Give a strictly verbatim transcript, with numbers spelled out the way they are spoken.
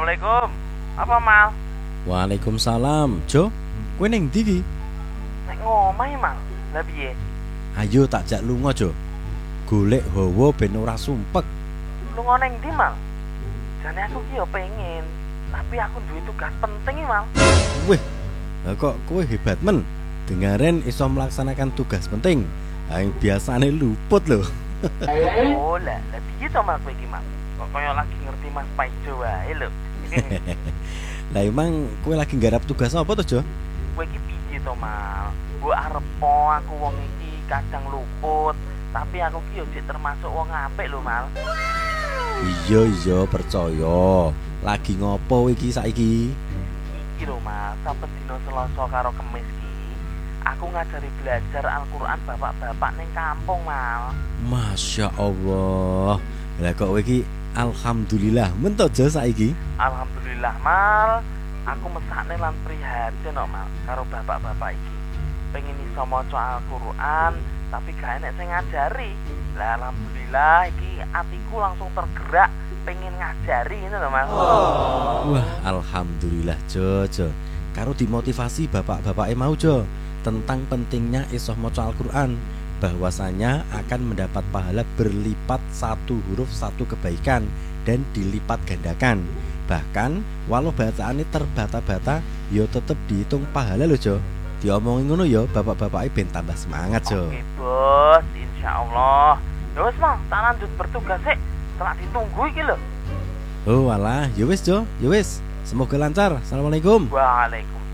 Assalamualaikum. Apa Mal? Waalaikumsalam. Jo, kowe ning ndi iki? Nek ngomahe Mal. Lah piye? Ayo tak jak lunga, Jo. Golek hawa ben ora sumpek. Lunga ning ndi Mal? Jane aku ki yo pengen, tapi aku duwe tugas penting iki Mal. Wih, lah kok kowe hebat men. Dengaren iso melaksanakan tugas penting. Aing biasane luput lho. Oh lah, lah piye to Mal kowe iki Mal? Kok kaya lagi ngerti Mas Paijo wae lho. Lah emang kowe lagi nggarap tugas apa to, Jo? Kowe iki piye to Mal? Mbok arep aku wong iki kadang luput, tapi aku ki yo jek termasuk wong apik lho Mal. Iya iya percaya. Lagi ngopo iki saiki? Iki lho Mal, saben dina Selasa karo Kamis ki aku ngajari belajar Al-Qur'an bapak-bapak ning kampung Mal. Masya Allah. Lah kok kowe iki alhamdulillah men to Jo saiki? Alhamdulillah Mal, aku mesakne lan prihatin kok Mal karo bapak-bapak iki. Pengen iso maca Al-Qur'an tapi gak enek sing ngajari. Lah alhamdulillah iki atiku langsung tergerak pengen ngajari ngono lho Mas. Wah, alhamdulillah Jo, Jo. Karo dimotivasi bapak-bapake mau Jo tentang pentingnya iso maca Al-Qur'an, bahwasanya akan mendapat pahala berlipat satu huruf satu kebaikan dan dilipat gandakan. Bahkan walau bacaane terbata-bata yo tetep dihitung pahala lho Jo. Diomongin ngono yo bapak-bapake ben tambah semangat Jo. Oke bos, insyaallah. Ya wis Mal, tak lanjut bertugas sik. Setelah ditunggu iki lho. Oh alah, ya wis Jo, ya wis. Semoga lancar. Assalamualaikum. Waalaikumsalam.